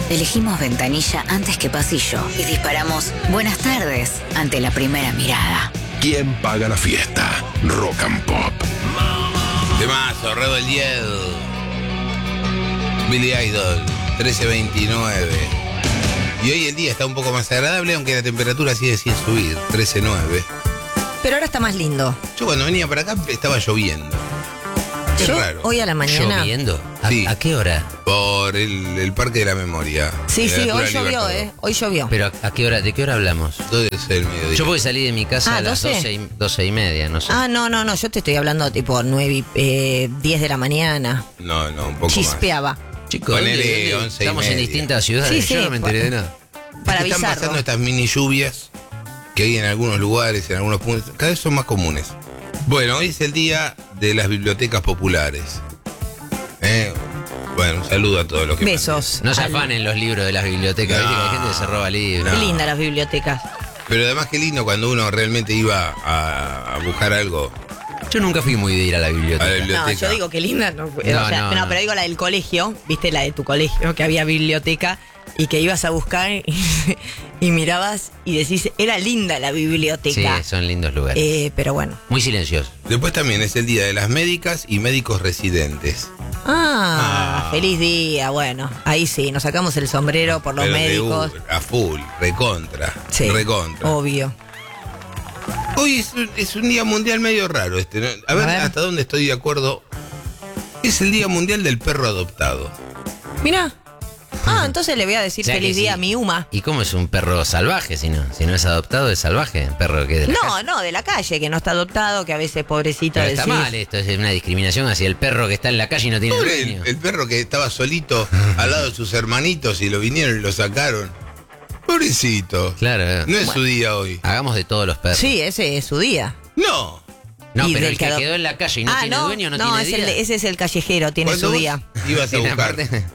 Elegimos ventanilla antes que pasillo y disparamos buenas tardes ante la primera mirada. ¿Quién paga la fiesta? Rock and Pop. Temazo, Rebel Yell. Billy Idol, 13:29. Y hoy el día está un poco más agradable, aunque la temperatura sigue sin subir, 13:09. Pero ahora está más lindo. Yo cuando venía para acá estaba lloviendo. Qué Yo, raro. hoy a la mañana. ¿Lloviendo? Sí. ¿A qué hora? Por el Parque de la Memoria. Sí, de la hoy Altura llovió, Libertador. Hoy llovió. ¿Pero a qué hora? ¿De qué hora hablamos? Todo es el mediodía. Yo porque salí de mi casa a las 12. 12 y media, no sé. No, yo te estoy hablando tipo 9, 10 de la mañana. No, un poco Chispeaba. Chicos, ponele 11 y estamos en media. distintas ciudades. Sí, sí, Yo no me enteré de nada. Para más. Están avisarlo. pasando estas mini lluvias que hay en algunos lugares, en algunos puntos. Cada vez son más comunes. Bueno, hoy es el día de las bibliotecas populares. Bueno, un saludo a todos los que Besos. No se al- afanen los libros de las bibliotecas. No. Viste que hay gente que se roba libros. Qué No. lindas las bibliotecas. Pero además qué lindo cuando uno realmente iba a buscar algo Yo nunca fui muy de ir a la a la biblioteca. biblioteca. No, yo digo que linda. No, No, no, no. pero digo la del colegio. ¿Viste la de tu colegio? Que había biblioteca y que ibas a buscar y mirabas y decís, era linda la Sí, biblioteca. son lindos lugares. Pero bueno. Muy silenciosos. Después también es el día de las médicas y médicos residentes. Feliz día. Bueno, ahí sí, nos sacamos el sombrero por los Pero de médicos. a full, recontra. Sí, Recontra. obvio. Hoy es un día mundial medio raro este, ¿no? A ver hasta dónde estoy de acuerdo. Es el día mundial del perro adoptado. Mira. Entonces le voy a decir O sea que feliz día sí. a mi Uma. ¿Y cómo es un perro salvaje si no? Si no es adoptado, es salvaje. Un perro que es de la casa. No, de la calle, que no está adoptado, que a veces pobrecito Pero está decís. mal esto, es una discriminación hacia el perro que está en la calle y no tiene Pobre dueño. el perro que estaba solito al lado de sus hermanitos y lo vinieron y lo sacaron. Pobrecito. Claro. No es su día hoy. Hagamos de todos los perros. Sí, ese es su día. No. No, Y pero del el que que quedó en la calle y no tiene dueño no tiene día. ese es el callejero, tiene Cuando su vos día. ibas a Tiene buscar aparte-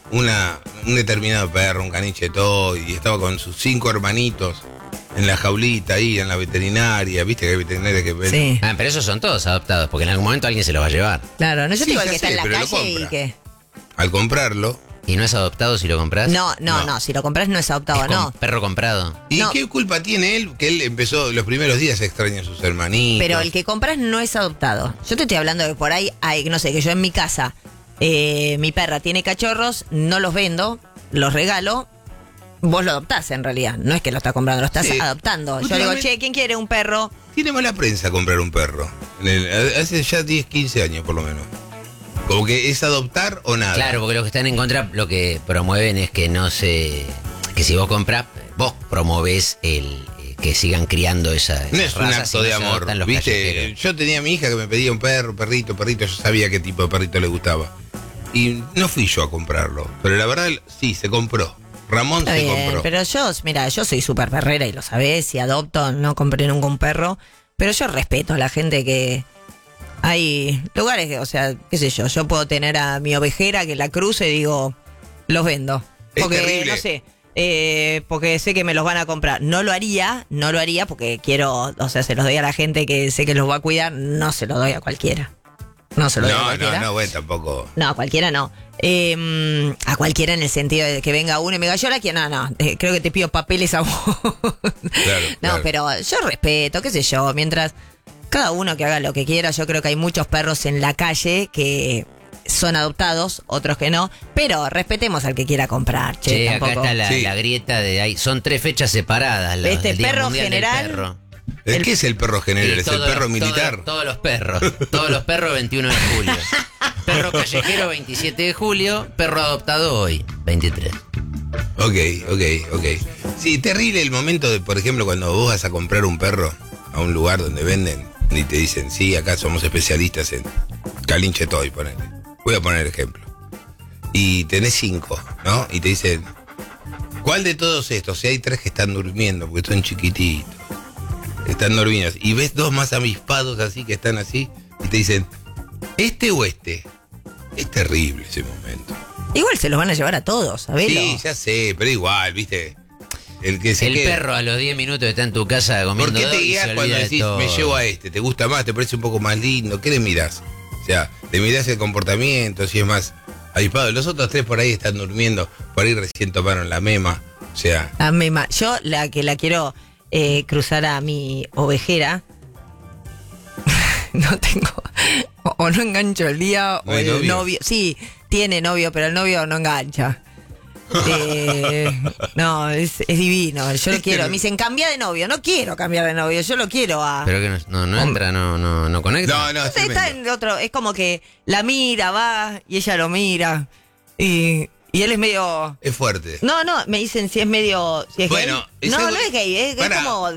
un determinado perro, un caniche toy, y estaba con sus 5 hermanitos en la jaulita ahí, en la veterinaria. Viste que hay veterinarias que ven. Sí, Ah, pero esos son todos adoptados, porque en algún momento alguien se los va a llevar. claro. No, yo Sí, te digo el ya que está sé, en la pero lo calle y compra. que. Al comprarlo. ¿Y no es adoptado si lo compras? No, No. si lo compras no es adoptado, Es no. perro comprado. ¿Y No. qué culpa tiene él? Que él empezó los primeros días a extrañar a sus hermanitos. Pero el que compras no es adoptado. Yo te estoy hablando de por ahí, hay, no sé, que yo en mi casa, mi perra tiene cachorros, no los vendo, los regalo. Vos lo adoptás en realidad, no es que lo estás comprando, lo estás Sí. adoptando. Yo le digo, Últimamente- che, ¿quién quiere un perro? Tiene mala prensa comprar un perro. Hace ya 10, 15 años por lo menos. Como que es adoptar o nada. Claro, porque los que están en contra lo que promueven es que no se... Que si vos compras, vos promovés que sigan criando esa No es un acto de amor, Los ¿viste? callejeros. Yo tenía a mi hija que me pedía un perro, perrito, yo sabía qué tipo de perrito le gustaba. Y no fui yo a comprarlo, pero la verdad sí, se compró. Ramón Está se bien, compró. pero yo soy súper perrera y lo sabés, si adopto, no compré nunca un perro, pero yo respeto a la gente que... Hay lugares que, o sea, qué sé yo puedo tener a mi ovejera que la cruce y digo, los vendo. Es Porque, terrible. no sé, porque sé que me los van a comprar. No lo haría porque quiero, o sea, se los doy a la gente que sé que los va a cuidar, no se los doy a cualquiera. No se lo doy a cualquiera. No, bueno, tampoco. No, a cualquiera no. A cualquiera en el sentido de que venga uno y me diga, yo la quiero. No, creo que te pido papeles a vos. Claro, No, claro. pero yo respeto, qué sé yo, mientras cada uno que haga lo que quiera. Yo creo que hay muchos perros en la calle que son adoptados, otros que no, pero respetemos al que quiera comprar. Che, acá tampoco. está Sí. la grieta de ahí. Son 3 fechas separadas. Este el Día perro Mundial del general- Perro. ¿Qué es el perro general? Y ¿Es el todos perro los- militar? Todos los perros. Todos los perros 21 de julio. Perro callejero 27 de julio. Perro adoptado hoy 23. Ok. Sí, terrible el momento de, por ejemplo, cuando vos vas a comprar un perro a un lugar donde venden y te dicen, sí, acá somos especialistas en calinche toy, ponele. Voy a poner ejemplo. Y tenés 5, ¿no? Y te dicen, ¿cuál de todos estos? Si hay 3 que están durmiendo, porque son chiquititos. Están dormidos. Y ves 2 más avispados así, que están así, y te dicen, ¿este o este? Es terrible ese momento. Igual se los van a llevar a todos, ¿sabelo? Sí, ya sé, pero igual, ¿viste? El que se El queda. perro a los 10 minutos está en tu casa comiendo ¿Por qué te dog y guías se cuando olvida de decís, todo? me llevo a este? ¿Te gusta más? ¿Te parece un poco más lindo? ¿Qué le mirás? O sea, le mirás el comportamiento, si es más avispado. Los otros 3 por ahí están durmiendo, por ahí recién tomaron la mema. O sea, La mema. Yo la quiero cruzar a mi ovejera. No tengo. O no engancho el día, ¿No o hay el novio? novio. Sí, tiene novio, pero el novio no engancha. No, es divino. Yo lo quiero. Me dicen, cambia de novio. No quiero cambiar de novio. Yo lo quiero a. Pero que no entra, no conecta. no, es Está tremendo. en otro. Es como que la mira, va y ella lo mira. Y él es medio. Es fuerte. No, me dicen si es medio. Si es Bueno, gay. No, ese- no es gay, es Pará, como